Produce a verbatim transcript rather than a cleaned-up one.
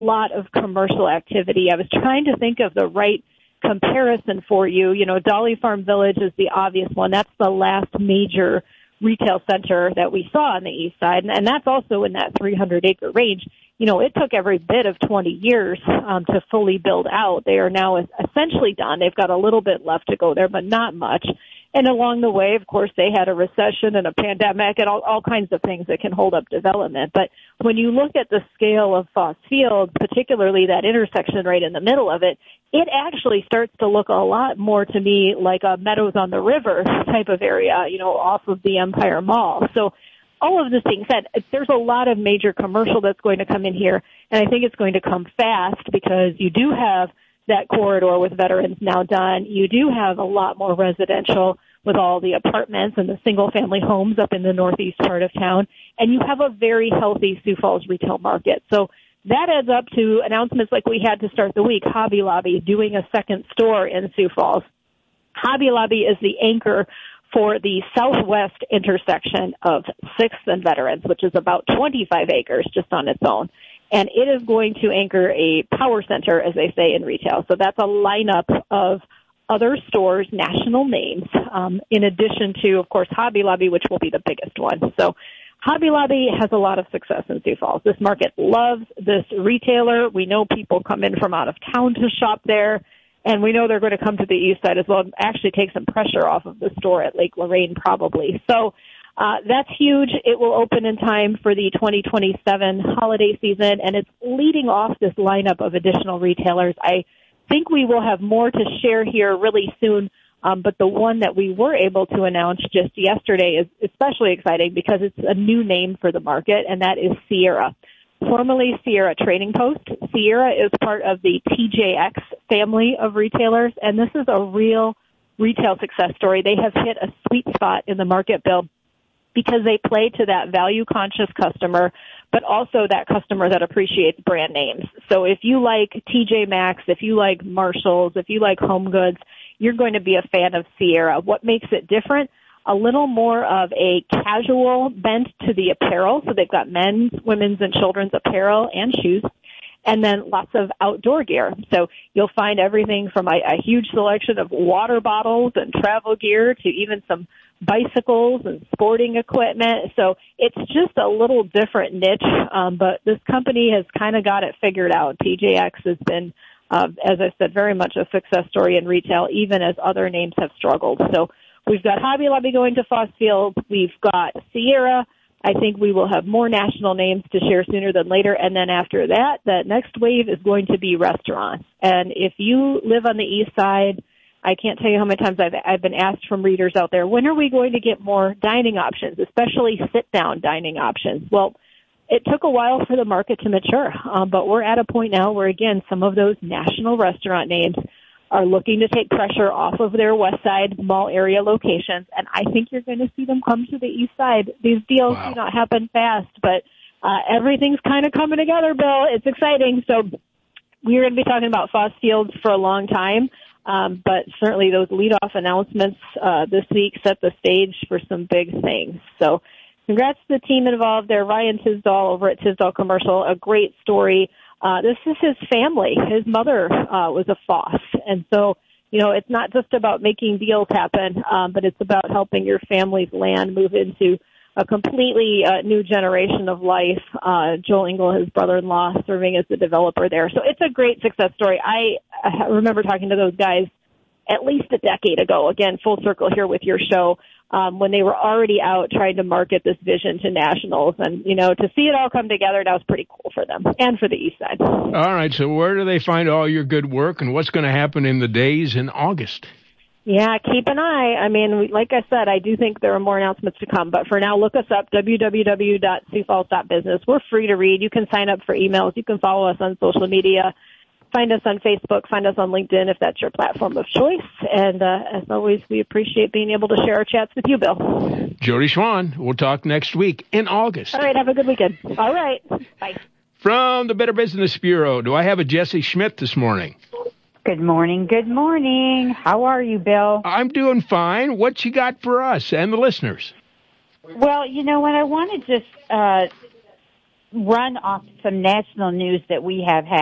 lot of commercial activity. I was trying to think of the right comparison for you. You know, Dolly Farm Village is the obvious one. That's the last major retail center that we saw on the east side, and, and that's also in that three hundred acre range. You know, it took every bit of twenty years um, to fully build out. They are now essentially done. They've got a little bit left to go there, but not much. And along the way, of course, they had a recession and a pandemic and all, all kinds of things that can hold up development. But when you look at the scale of Foss Field, particularly that intersection right in the middle of it, it actually starts to look a lot more to me like a Meadows on the River type of area, you know, off of the Empire Mall. So all of this being said, there's a lot of major commercial that's going to come in here, and I think it's going to come fast because you do have that corridor with veterans now done. You do have a lot more residential with all the apartments and the single-family homes up in the northeast part of town, and you have a very healthy Sioux Falls retail market. So that adds up to announcements like we had to start the week, Hobby Lobby doing a second store in Sioux Falls. Hobby Lobby is the anchor for the southwest intersection of sixth and Veterans, which is about twenty-five acres just on its own. And it is going to anchor a power center, as they say in retail. So that's a lineup of other stores, national names, um, in addition to, of course, Hobby Lobby, which will be the biggest one. So Hobby Lobby has a lot of success in Sioux Falls. This market loves this retailer. We know people come in from out of town to shop there, and we know they're going to come to the east side as well and actually take some pressure off of the store at Lake Lorraine probably. So Uh, that's huge. It will open in time for the twenty twenty-seven holiday season, and it's leading off this lineup of additional retailers. I think we will have more to share here really soon, um, but the one that we were able to announce just yesterday is especially exciting because it's a new name for the market, and that is Sierra. Formerly Sierra Trading Post, Sierra is part of the T J X family of retailers, and this is a real retail success story. They have hit a sweet spot in the market, Bill, because they play to that value-conscious customer, but also that customer that appreciates brand names. So if you like T J Maxx, if you like Marshalls, if you like Home Goods, you're going to be a fan of Sierra. What makes it different? A little more of a casual bent to the apparel. So they've got men's, women's, and children's apparel and shoes. And then lots of outdoor gear. So you'll find everything from a, a huge selection of water bottles and travel gear to even some bicycles and sporting equipment. So it's just a little different niche, um, but this company has kind of got it figured out. T J X has been, uh, as I said, very much a success story in retail, even as other names have struggled. So we've got Hobby Lobby going to Foss Field. We've got Sierra. I think we will have more national names to share sooner than later. And then after that, the next wave is going to be restaurants. And if you live on the east side, I can't tell you how many times I've, I've been asked from readers out there, when are we going to get more dining options, especially sit-down dining options? Well, it took a while for the market to mature, um, but we're at a point now where, again, some of those national restaurant names are looking to take pressure off of their west side mall area locations, and I think you're going to see them come to the east side. These deals wow. do not happen fast, but uh, everything's kind of coming together, Bill. It's exciting. So we're going to be talking about Foss Fields for a long time. Um, but certainly those lead-off announcements uh, this week set the stage for some big things. So congrats to the team involved there. Ryan Tisdall over at Tisdall Commercial, a great story. Uh, this is his family. His mother uh, was a Foss. And so, you know, it's not just about making deals happen, um, but it's about helping your family's land move into a completely uh, new generation of life. Uh, Joel Engel, his brother-in-law, serving as the developer there. So it's a great success story. I, I remember talking to those guys at least a decade ago, again, full circle here with your show, um, when they were already out trying to market this vision to nationals. And, you know, to see it all come together, that was pretty cool for them and for the East Side. All right, so where do they find all your good work and what's going to happen in the days in August? Yeah, keep an eye. I mean, like I said, I do think there are more announcements to come. But for now, look us up, w w w dot sioux falls dot business. We're free to read. You can sign up for emails. You can follow us on social media. Find us on Facebook. Find us on LinkedIn if that's your platform of choice. And uh, as always, we appreciate being able to share our chats with you, Bill. Jody Schwan, we'll talk next week in August. All right, have a good weekend. All right, bye. From the Better Business Bureau, do I have a Jesse Schmidt this morning? Good morning, good morning. How are you, Bill? I'm doing fine. What you got for us and the listeners? Well, you know what, I want to just uh, run off some national news that we have had.